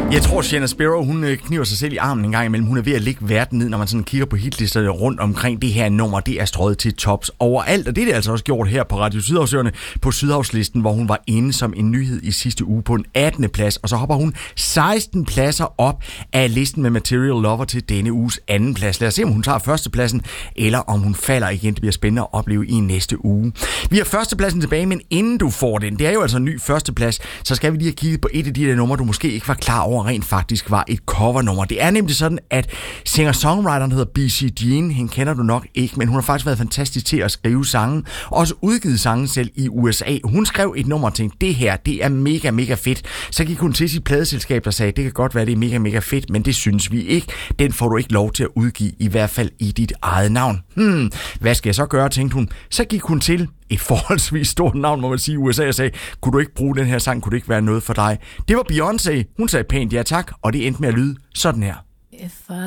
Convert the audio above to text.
Jeg tror, Shanna Sparrow, hun kniver sig selv i armen en gang imellem. Hun er ved at ligge verden ned, når man sådan kigger på hitlisterne rundt omkring det her nummer. Det er strøget til tops overalt, og det er det altså også gjort her på Radio Sydhavsøerne på Sydhavslisten, hvor hun var inde som en nyhed i sidste uge på en 18. plads. Og så hopper hun 16 pladser op af listen med Material Lover til denne uges anden plads. Lad os se, om hun tager førstepladsen, eller om hun falder igen. Det bliver spændende at opleve i næste uge. Vi har førstepladsen tilbage, men inden du får den, det er jo altså en ny førsteplads, så skal vi lige have kigget på et af de der numre, du måske ikke var klar over rent faktisk var et covernummer. Det er nemlig sådan, at singer-songwriteren hedder B.C. Jean. Hende kender du nok ikke, men hun har faktisk været fantastisk til at skrive sange. Også udgivet sange selv i USA. Hun skrev et nummer og tænkte, det her, det er mega, mega fedt. Så gik hun til sit pladeselskab og sagde, det kan godt være, det er mega, mega fedt, men det synes vi ikke. Den får du ikke lov til at udgive, i hvert fald i dit eget navn. Hvad skal jeg så gøre, tænkte hun. Så gik hun til et forholdsvis stort navn, må man sige, i USA, og sagde, kunne du ikke bruge den her sang, kunne det ikke være noget for dig? Det var Beyoncé. Hun sagde pænt ja tak, og det endte med at lyde sådan her. If I